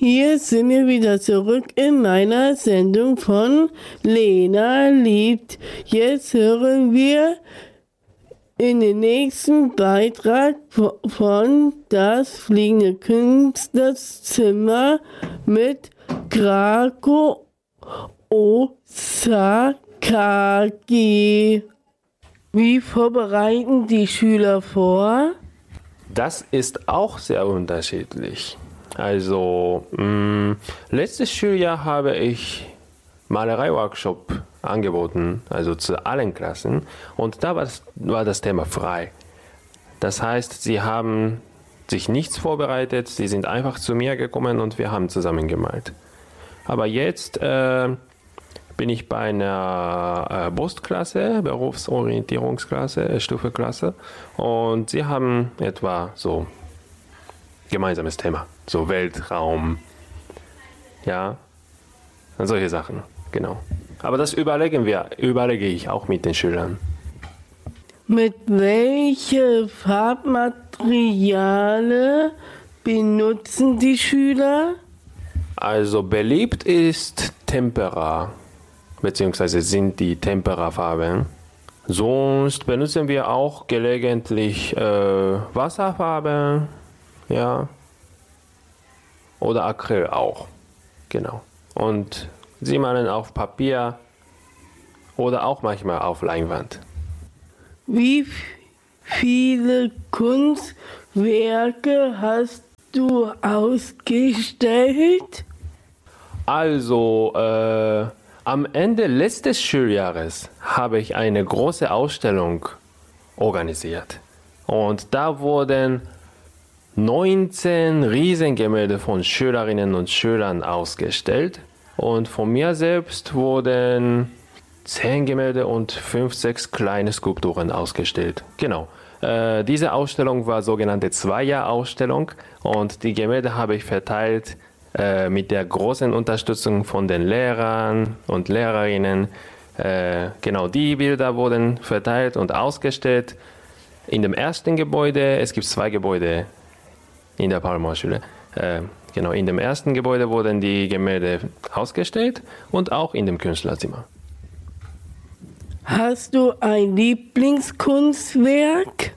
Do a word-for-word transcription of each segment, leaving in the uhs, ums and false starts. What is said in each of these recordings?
hier sind wir wieder zurück in meiner Sendung von Lena liebt. Jetzt hören wir in den nächsten Beitrag von Das fliegende Künstlerzimmer mit Grako Osakagi. Wie vorbereiten die Schüler vor? Das ist auch sehr unterschiedlich. Also, mh, letztes Schuljahr habe ich Malerei-Workshop angeboten, also zu allen Klassen. Und da war das, war das Thema frei. Das heißt, sie haben sich nichts vorbereitet, sie sind einfach zu mir gekommen und wir haben zusammen gemalt. Aber jetzt äh, bin ich bei einer äh, Brustklasse, Berufsorientierungsklasse, äh, Stufeklasse. Und sie haben etwa so gemeinsames Thema, so Weltraum, ja, und solche Sachen, genau. Aber das überlegen wir, überlege ich auch mit den Schülern. Mit welchen Farbmaterialien benutzen die Schüler? Also beliebt ist Tempera, beziehungsweise sind die Tempera-Farben. Sonst benutzen wir auch gelegentlich äh, Wasserfarben, ja, oder Acryl auch, genau. Und sie malen auf Papier oder auch manchmal auf Leinwand. Wie viele Kunstwerke hast du ausgestellt? Also, äh, am Ende letztes Schuljahres habe ich eine große Ausstellung organisiert. Und da wurden neunzehn Riesengemälde von Schülerinnen und Schülern ausgestellt. Und von mir selbst wurden zehn Gemälde und fünf, sechs kleine Skulpturen ausgestellt. Genau. Äh, diese Ausstellung war sogenannte Zwei-Jahr-Ausstellung und die Gemälde habe ich verteilt äh, mit der großen Unterstützung von den Lehrern und Lehrerinnen. Äh, genau, die Bilder wurden verteilt und ausgestellt in dem ersten Gebäude. Es gibt zwei Gebäude in der Paul-Mohr-Schule. Äh, genau, in dem ersten Gebäude wurden die Gemälde ausgestellt und auch in dem Künstlerzimmer. Hast du ein Lieblingskunstwerk?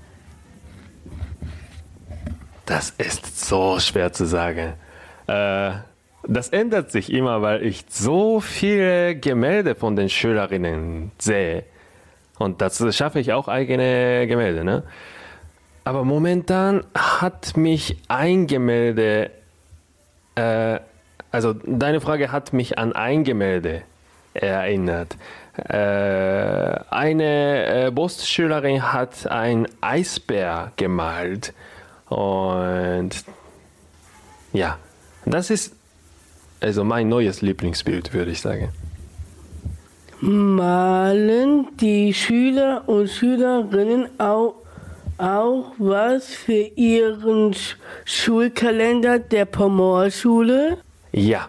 Das ist so schwer zu sagen. Äh, das ändert sich immer, weil ich so viele Gemälde von den Schülerinnen sehe. Und dazu schaffe ich auch eigene Gemälde, ne? Aber momentan hat mich ein Gemälde, äh, also deine Frage hat mich an ein Gemälde erinnert. Äh, eine äh, Brustschülerin hat einen Eisbär gemalt und ja, das ist also mein neues Lieblingsbild, würde ich sagen. Malen die Schüler und Schülerinnen auch, auch was für ihren Sch- Schulkalender der Paul-Mohr-Schule? Ja.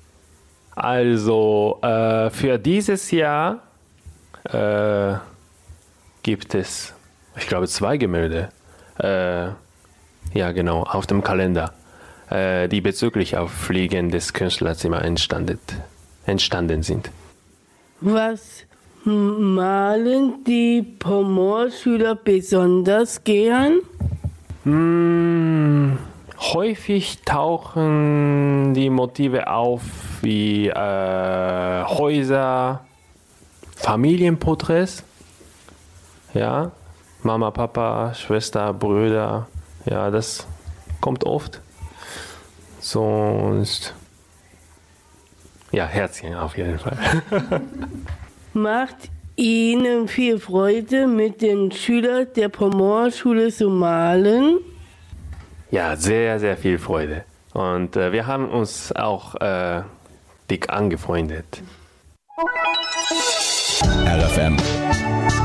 Also äh, für dieses Jahr äh, gibt es, ich glaube, zwei Gemälde, äh, ja genau, auf dem Kalender, äh, die bezüglich auf Fliegendes Künstlerzimmer entstanden, entstanden sind. Was malen die Paul-Mohr-Schüler besonders gern? Hm, häufig tauchen die Motive auf wie äh, Häuser, Familienporträts, ja, Mama, Papa, Schwester, Brüder, ja, das kommt oft. Sonst, ja, Herzchen auf jeden Fall. Macht Ihnen viel Freude, mit den Schülern der Paul-Mohr-Schule zu malen? Ja, sehr, sehr viel Freude. Und äh, wir haben uns auch äh, dick angefreundet. R F M